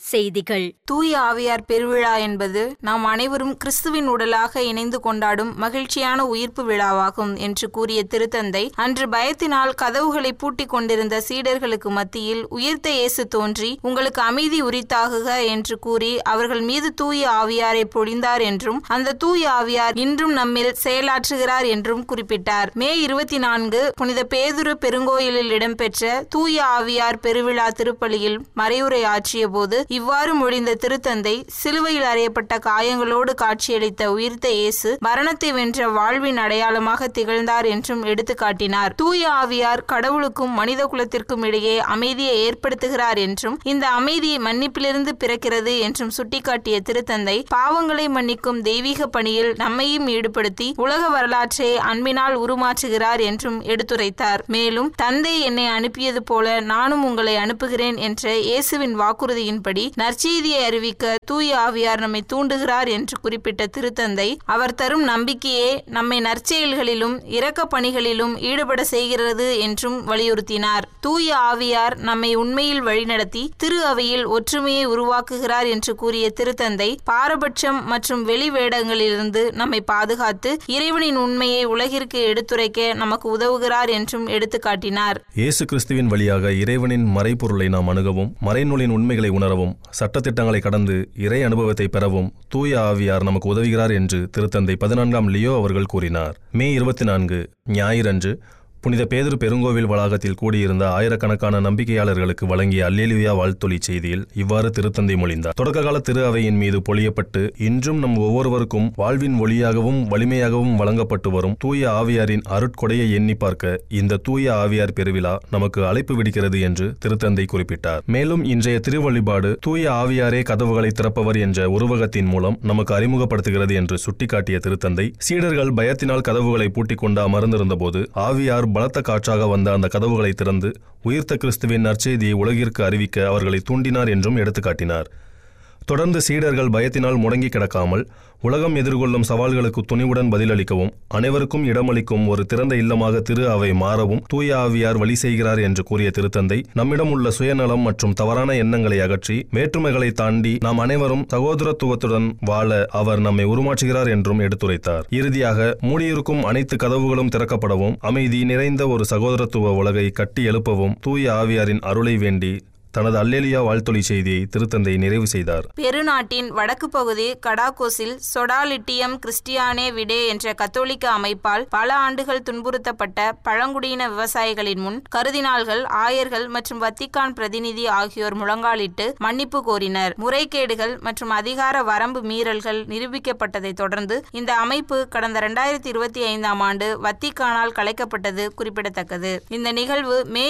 செய்திகள். தூய ஆவியார் பெருவிழா என்பது நாம் அனைவரும் கிறிஸ்துவின் உடலாக இணைந்து கொண்டாடும் மகிழ்ச்சியான உயிர்ப்பு விழாவாகும் என்று கூறிய திருத்தந்தை, அன்று பயத்தினால் கதவுகளை பூட்டிக் கொண்டிருந்த சீடர்களுக்கு மத்தியில் உயிர்த்த இயேசு தோன்றி உங்களுக்கு அமைதி உரித்தாகுக என்று கூறி அவர்கள் மீது தூய ஆவியாரை பொழிந்தார் என்றும் அந்த தூய ஆவியார் இன்றும் நம்மில் செயலாற்றுகிறார் என்றும் குறிப்பிட்டார். மே 24 புனித பேதுரு பெருங்கோயிலில் இடம்பெற்ற தூய ஆவியார் பெருவிழா திருப்பலியில் மறையுரை ஆற்றிய போது இவ்வாறு மொழிந்த திருத்தந்தை, சிலுவையில் அறையப்பட்ட காயங்களோடு காட்சியளித்த உயிர்த்த இயேசு மரணத்தை வென்ற வாழ்வின் அடையாளமாக திகழ்ந்தார் என்றும் எடுத்துக்காட்டினார். தூய ஆவியார் கடவுளுக்கும் மனித குலத்திற்கும் இடையே அமைதியை ஏற்படுத்துகிறார் என்றும் இந்த அமைதி மன்னிப்பிலிருந்து பிறக்கிறது என்றும் சுட்டிக்காட்டிய திருத்தந்தை, பாவங்களை மன்னிக்கும் தெய்வீக பணியில் நம்மையும் ஈடுபடுத்தி உலக வரலாற்றை அன்பினால் உருமாற்றுகிறார் என்றும் எடுத்துரைத்தார். மேலும், தந்தை என்னை அனுப்பியது போல நானும் உங்களை அனுப்புகிறேன் என்ற இயேசுவின் வாக்குறுதியின்படி நற்செய்தியை அறிவிக்க தூய ஆவியார் நம்மை தூண்டுகிறார் என்று குறிப்பிட்ட திருத்தந்தை, அவர் தரும் நம்பிக்கையே நம்மை நற்செயல்களிலும் இரக்க பணிகளிலும் ஈடுபட செய்கிறது என்றும் வலியுறுத்தினார். தூய ஆவியார் நம்மை உண்மையில் வழிநடத்தி திரு அவையில் ஒற்றுமையை உருவாக்குகிறார் என்று கூறிய திருத்தந்தை, பாரபட்சம் மற்றும் வெளி வேடங்களிலிருந்து நம்மை பாதுகாத்து இறைவனின் உண்மையை உலகிற்கு எடுத்துரைக்க நமக்கு உதவுகிறார் என்றும் எடுத்துக்காட்டினார். இயேசு கிறிஸ்துவின் வழியாக இறைவனின் மறைபொருளை நாம் அணுகவும், மறைநூலின் உண்மைகளை உணரவும், சட்டத்திட்டங்களை கடந்து இறை அனுபவத்தை பெறவும் தூய ஆவியார் நமக்கு உதவுகிறார் என்று திருத்தந்தை 14ஆம் லியோ அவர்கள் கூறினார். மே 24 ஞாயிறன்று புனித பேதுரு பெருங்கோவில் வளாகத்தில் கூடியிருந்த ஆயிரக்கணக்கான நம்பிக்கையாளர்களுக்கு வழங்கிய அல்லேலூயா வாழ்த்தொலி செய்தியில் இவ்வாறு திருத்தந்தை மொழிந்தார். தொடக்க கால திரு அவையின் மீது பொழியப்பட்டு இன்றும் நம் ஒவ்வொருவருக்கும் வாழ்வின் ஒளியாகவும் வலிமையாகவும் வழங்கப்பட்டு வரும் தூய ஆவியாரின் அருட்கொடையை எண்ணி பார்க்க இந்த தூய ஆவியார் பெருவிழா நமக்கு அழைப்பு விடுக்கிறது என்று திருத்தந்தை குறிப்பிட்டார். மேலும் இன்றைய திருவழிபாடு தூய ஆவியாரே கதவுகளை திறப்பவர் என்ற உருவகத்தின் மூலம் நமக்கு அறிமுகப்படுத்துகிறது என்று சுட்டிக்காட்டிய திருத்தந்தை, சீடர்கள் பயத்தினால் கதவுகளை பூட்டிக் கொண்டு அமர்ந்திருந்த போது ஆவியார் பலத்த காற்றாக வந்த அந்த கதவுகளை திறந்து உயிர்த்த கிறிஸ்துவின் நற்செய்தியை உலகிற்கு அறிவிக்க அவர்களை தூண்டினார் என்றும் எடுத்துக்காட்டினார். தொடர்ந்து சீடர்கள் பயத்தினால் முடங்கி கிடக்காமல் உலகம் எதிர்கொள்ளும் சவால்களுக்கு துணிவுடன் பதிலளிக்கவும், அனைவருக்கும் இடமளிக்கும் ஒரு திறந்த இல்லமாக திரு அவை மாறவும் தூய ஆவியார் வழி செய்கிறார் என்று கூறிய திருத்தந்தை, நம்மிடம் உள்ள சுயநலம் மற்றும் தவறான எண்ணங்களை அகற்றி வேற்றுமைகளை தாண்டி நாம் அனைவரும் சகோதரத்துவத்துடன் வாழ அவர் நம்மை உருமாற்றுகிறார் என்றும் எடுத்துரைத்தார். இறுதியாக, மூடியிருக்கும் அனைத்து கதவுகளும் திறக்கப்படவும், அமைதி நிறைந்த ஒரு சகோதரத்துவ உலகை கட்டி எழுப்பவும் தூய ஆவியாரின் அருளை வேண்டி தனது அல்லேலூயா வாழ்த்தொலி செய்தியை திருத்தந்தை நிறைவு செய்தார். பெருநாட்டின் வடக்கு பகுதி கடாகோஸில் சொடாலிட்டியம் கிறிஸ்டியானே விடே என்ற கத்தோலிக்க அமைப்பால் பல ஆண்டுகள் துன்புறுத்தப்பட்ட பழங்குடியின விவசாயிகளின் முன் கருதினால்கள், ஆயர்கள் மற்றும் வத்திக்கான் பிரதிநிதி ஆகியோர் முழங்காலிட்டு மன்னிப்பு கோரினர். முறைகேடுகள் மற்றும் அதிகார வரம்பு மீறல்கள் நிரூபிக்கப்பட்டதை தொடர்ந்து இந்த அமைப்பு கடந்த 2025ஆம் ஆண்டு வத்திக்கானால் கலைக்கப்பட்டது குறிப்பிடத்தக்கது. இந்த நிகழ்வு மே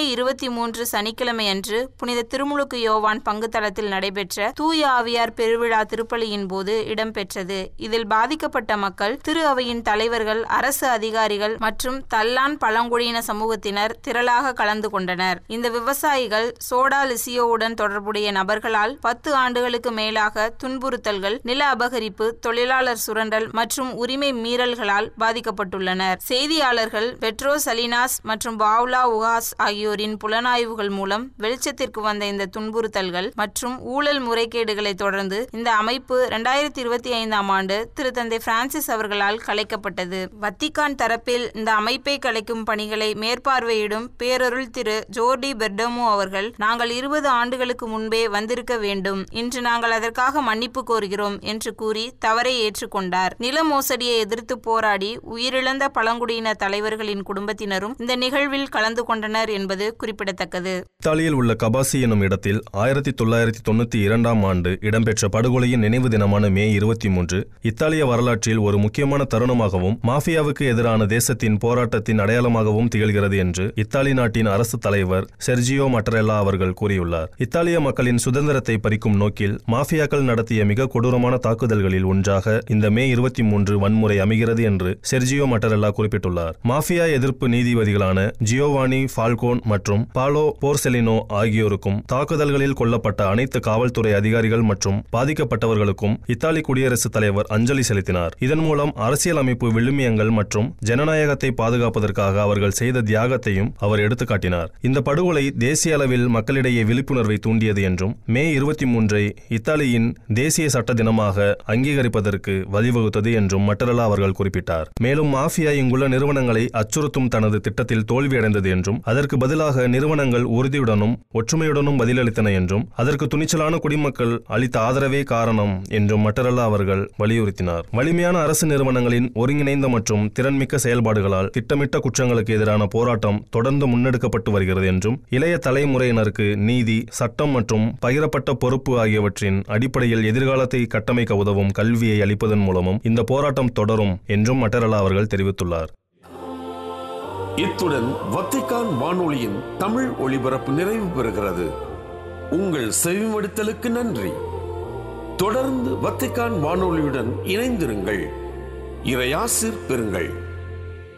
23 சனிக்கிழமை அன்று புனித திருமுழுக்கு யோவான் பங்குத்தளத்தில் நடைபெற்ற தூய ஆவியார் பெருவிழா திருப்பலியின் போது இடம்பெற்றது. இதில் பாதிக்கப்பட்ட மக்கள், திரு அவையின் தலைவர்கள், அரசு அதிகாரிகள் மற்றும் தல்லான் பழங்குடியின சமூகத்தினர் திரளாக கலந்து கொண்டனர். இந்த விவசாயிகள் சோடா லிசியோவுடன் தொடர்புடைய நபர்களால் 10 ஆண்டுகளுக்கு மேலாக துன்புறுத்தல்கள், நில அபகரிப்பு, தொழிலாளர் சுரண்டல் மற்றும் உரிமை மீறல்களால் பாதிக்கப்பட்டுள்ளனர். செய்தியாளர்கள் பெட்ரோ சலினாஸ் மற்றும் பாவ்லா உகாஸ் ஆகியோரின் புலனாய்வுகள் மூலம் வெளிச்சத்திற்கு வந்த இந்த துன்புறுத்தல்கள் மற்றும் ஊழல் முறைகேடுகளை தொடர்ந்து இந்த அமைப்பு 2025ஆம் ஆண்டு திருத்தந்தை பிரான்சிஸ் அவர்களால் கலைக்கப்பட்டது. வத்திக்கான் தரப்பில் இந்த அமைப்பை கலைக்கும் பணிகளை மேற்பார்வையிடும் பேரருள் திரு ஜோர்டி பெர்டமோ அவர்கள், நாங்கள் 20 ஆண்டுகளுக்கு முன்பே வந்திருக்க வேண்டும், இன்று நாங்கள் அதற்காக மன்னிப்பு கோருகிறோம் என்று கூறி தவறை ஏற்றுக்கொண்டார். நில மோசடியை எதிர்த்து போராடி உயிரிழந்த பழங்குடியின தலைவர்களின் குடும்பத்தினரும் இந்த நிகழ்வில் கலந்து கொண்டனர் என்பது குறிப்பிடத்தக்கது. இத்தாலியில் உள்ள கபாசி எனும் இடத்தில் 1992ஆம் ஆண்டு இடம்பெற்ற படுகொலையின் நினைவு தினமான மே 23 இத்தாலிய வரலாற்றில் ஒரு முக்கியமான தருணமாகவும் மாஃபியாவுக்கு எதிரான தேசத்தின் போராட்டத்தின் அடையாளமாகவும் திகழ்கிறது என்று இத்தாலி நாட்டின் அரசு தலைவர் செர்ஜியோ மட்டரெல்லா அவர்கள் கூறியுள்ளார். இத்தாலிய மக்களின் சுதந்திரத்தை பறிக்கும் நோக்கில் மாஃபியாக்கள் நடத்திய மிக கொடூரமான தாக்குதல்களில் ஒன்றாக இந்த மே 23 வன்முறை அமைகிறது என்று செர்ஜியோ மட்டரெல்லா குறிப்பிட்டுள்ளார். மாஃபியா எதிர்ப்பு நீதிபதிகளான ஜியோவானி ஃபால்கோன் மற்றும் பாலோ போர்செலினோ ஆகியோருக்கும் தாக்குதல்களில் கொல்லப்பட்ட அனைத்து காவல்துறை அதிகாரிகள் மற்றும் பாதிக்கப்பட்டவர்களுக்கும் இத்தாலி குடியரசுத் தலைவர் அஞ்சலி செலுத்தினார். இதன் மூலம் அரசியல் அமைப்பு விழுமியங்கள் மற்றும் ஜனநாயகத்தை பாதுகாப்பதற்காக அவர்கள் செய்த தியாகத்தையும் அவர் எடுத்துக்காட்டினார். இந்த படுகொலை தேசிய அளவில் மக்களிடையே விழிப்புணர்வை தூண்டியது என்றும் மே 23 இத்தாலியின் தேசிய சட்ட தினமாக அங்கீகரிப்பதற்கு வழிவகுத்தது என்றும் மட்டரலா அவர்கள் குறிப்பிட்டார். மேலும் மாஃபியா இங்குள்ள நிறுவனங்களை அச்சுறுத்தும் தனது திட்டத்தில் தோல்வியடைந்தது என்றும் அதற்கு பதிலாக நிறுவனங்கள் உறுதியுடனும் ஒற்றுமையுடனும் பதிலளித்தன என்றும் அதற்கு துணிச்சலான குடிமக்கள் அளித்த ஆதரவே காரணம் என்றும் மட்டரலா அவர்கள் வலியுறுத்தினார். வலிமையான அரசு நிறுவனங்களின் ஒருங்கிணைந்த மற்றும் திறன்மிக்க செயல்பாடுகளால் திட்டமிட்ட குற்றங்களுக்கு எதிரான போராட்டம் தொடர்ந்து முன்னெடுக்கப்பட்டு வருகிறது என்றும் இளைய தலைமுறையினருக்கு நீதி, சட்டம் மற்றும் பகிரப்பட்ட பொறுப்பு ஆகியவற்றின் அடிப்படையில் எதிர்காலத்தை கட்டமைக்க உதவும் கல்வியை அளிப்பதன் மூலமும் இந்த போராட்டம் தொடரும் என்றும் மட்டரலா அவர்கள் தெரிவித்துள்ளார். இத்துடன் வத்திக்கான் வானொலியின் தமிழ் ஒளிபரப்பு நிறைவு பெறுகிறது. உங்கள் செவிமடுத்தலுக்கு நன்றி. தொடர்ந்து வத்திக்கான் வானொலியுடன் இணைந்திருங்கள். இறையாசிர் பெறுங்கள்.